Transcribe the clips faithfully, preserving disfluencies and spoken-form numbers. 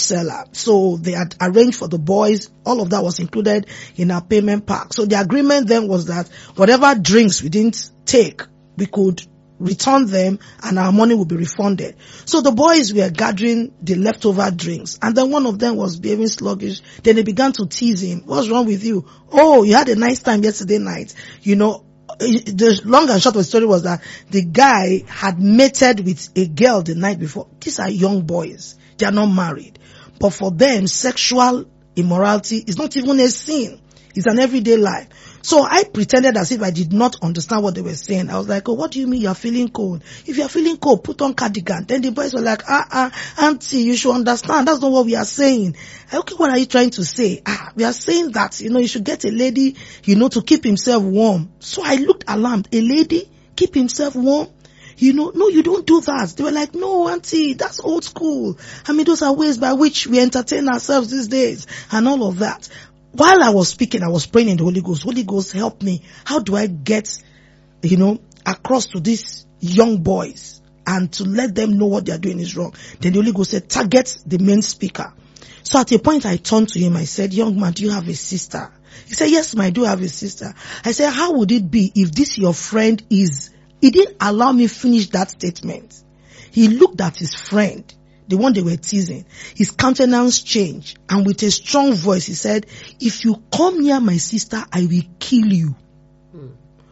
seller. So they had arranged for the boys. All of that was included in our payment pack. So the agreement then was that whatever drinks we didn't take, we could return them and our money would be refunded. So the boys were gathering the leftover drinks, and then one of them was behaving sluggish. Then they began to tease him. What's wrong with you? Oh, you had a nice time yesterday night. You know, the long and short of the story was that the guy had mated with a girl the night before. These are young boys. They are not married. But for them, sexual immorality is not even a sin. It's an everyday life. So I pretended as if I did not understand what they were saying. I was like, oh, what do you mean you're feeling cold? If you're feeling cold, put on cardigan. Then the boys were like, ah, ah, auntie, you should understand. That's not what we are saying. Okay, what are you trying to say? Ah, we are saying that, you know, you should get a lady, you know, to keep himself warm. So I looked alarmed. A lady keep himself warm? You know, no, you don't do that. They were like, no, auntie, that's old school. I mean, those are ways by which we entertain ourselves these days and all of that. While I was speaking, I was praying in the Holy Ghost. Holy Ghost, help me. How do I get, you know, across to these young boys and to let them know what they are doing is wrong? Then the Holy Ghost said, target the main speaker. So at a point I turned to him. I said, young man, do you have a sister? He said, yes, I do have a sister. I said, how would it be if this your friend is... He didn't allow me finish that statement. He looked at his friend, the one they were teasing. His countenance changed, and with a strong voice he said, if you come near my sister, I will kill you. Hmm.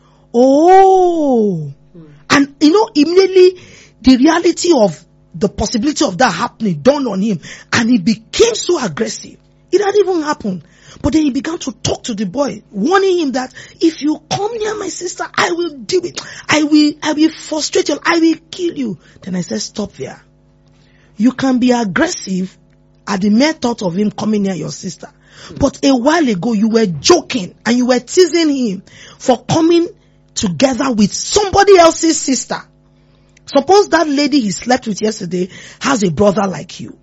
Oh! Hmm. And you know, immediately the reality of the possibility of that happening dawned on him, and he became so aggressive. It hadn't even happened. But then he began to talk to the boy, warning him that if you come near my sister, I will do it. I will, I will frustrate you. I will kill you. Then I said, stop there. You can be aggressive at the mere thought of him coming near your sister. Mm. But a while ago, you were joking and you were teasing him for coming together with somebody else's sister. Suppose that lady he slept with yesterday has a brother like you.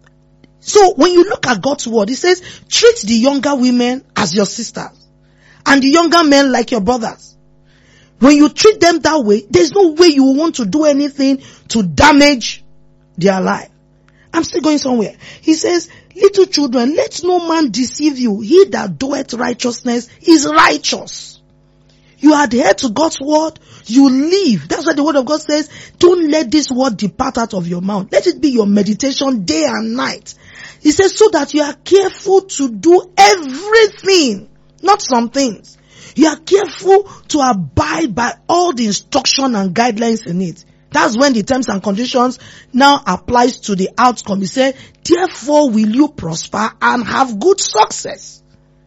So when you look at God's word, it says, treat the younger women as your sisters and the younger men like your brothers. When you treat them that way, there's no way you will want to do anything to damage their life. I'm still going somewhere. He says, little children, let no man deceive you. He that doeth righteousness is righteous. You adhere to God's word, you live. That's why the word of God says, don't let this word depart out of your mouth. Let it be your meditation day and night. He says, so that you are careful to do everything, not some things. You are careful to abide by all the instruction and guidelines in it. That's when the terms and conditions now applies to the outcome. He said, therefore will you prosper and have good success.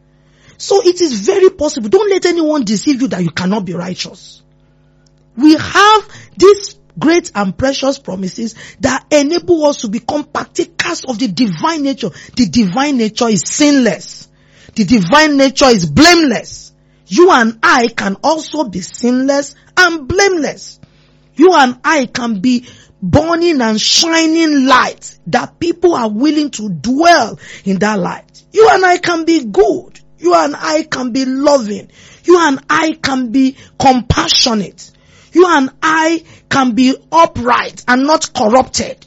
So it is very possible. Don't let anyone deceive you that you cannot be righteous. We have these great and precious promises that enable us to become partakers of the divine nature. The divine nature is sinless. The divine nature is blameless. You and I can also be sinless and blameless. You and I can be burning and shining light that people are willing to dwell in that light. You and I can be good. You and I can be loving. You and I can be compassionate. You and I can be upright and not corrupted.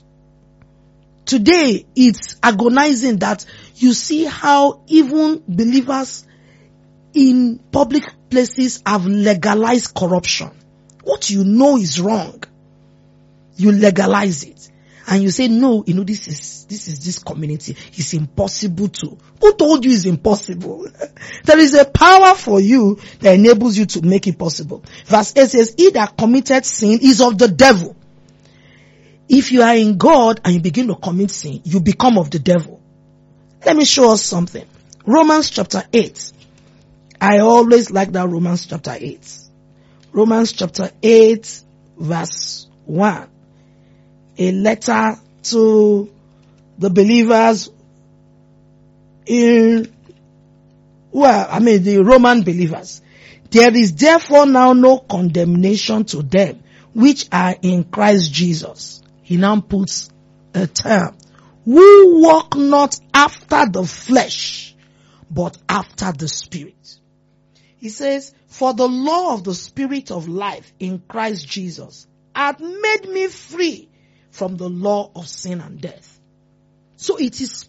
Today, it's agonizing that you see how even believers in public places have legalized corruption. What you know is wrong, you legalize it. And you say, no, you know, this is, this is this community. It's impossible to. Who told you it's impossible? There is a power for you that enables you to make it possible. Verse eight says, he that committed sin is of the devil. If you are in God and you begin to commit sin, you become of the devil. Let me show us something. Romans chapter eight. I always like that Romans chapter eight. Romans chapter eight verse one. A letter to the believers in, well, I mean the Roman believers. There is therefore now no condemnation to them which are in Christ Jesus. He now puts a term. Who walk not after the flesh, but after the Spirit. He says, for the law of the Spirit of life in Christ Jesus hath made me free from the law of sin and death. So it is